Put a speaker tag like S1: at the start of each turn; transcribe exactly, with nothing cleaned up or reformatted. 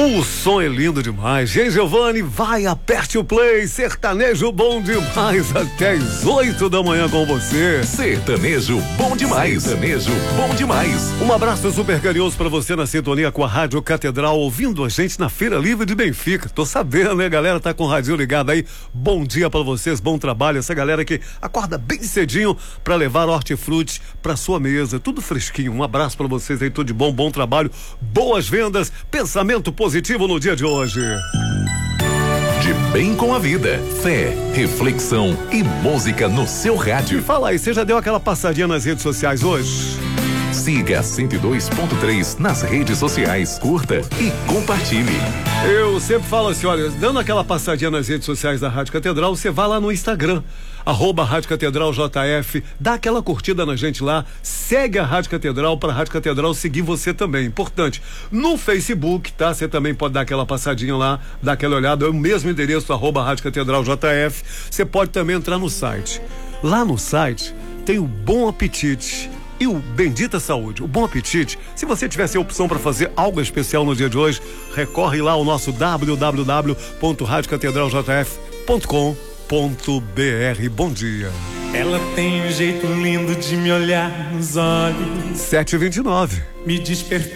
S1: O som é lindo demais. Gente, Giovanni, vai, aperte o play. Sertanejo bom demais até as oito da manhã com você.
S2: Sertanejo bom demais. Sertanejo bom demais.
S1: Um abraço super carinhoso pra você na sintonia com a Rádio Catedral, ouvindo a gente na Feira Livre de Benfica. Tô sabendo, né, galera? Tá com o radinho ligado aí. Bom dia pra vocês, bom trabalho. Essa galera que acorda bem cedinho pra levar hortifruti pra sua mesa. Tudo fresquinho. Um abraço pra vocês aí, tudo de bom, bom trabalho, boas vendas, pensamento positivo no dia de hoje.
S2: De bem com a vida, fé, reflexão e música no seu rádio.
S1: E fala aí, você já deu aquela passadinha nas redes sociais hoje?
S2: Siga cento e dois ponto três nas redes sociais, curta e compartilhe.
S1: Eu sempre falo assim, olha, dando aquela passadinha nas redes sociais da Rádio Catedral, você vai lá no Instagram, arroba Rádio Catedral J F, dá aquela curtida na gente lá, segue a Rádio Catedral para a Rádio Catedral seguir você também, importante. No Facebook, tá? Você também pode dar aquela passadinha lá, dar aquela olhada, é o mesmo endereço, arroba Rádio Catedral J F. Você pode também entrar no site. Lá no site tem o Bom Apetite e o Bendita Saúde. O Bom Apetite, se você tivesse a opção para fazer algo especial no dia de hoje, recorre lá ao nosso w w w ponto rádio catedral j f ponto com ponto b r. Bom dia.
S3: Ela tem um jeito lindo de me olhar nos olhos,
S1: sete e vinte e nove.
S3: me despertar.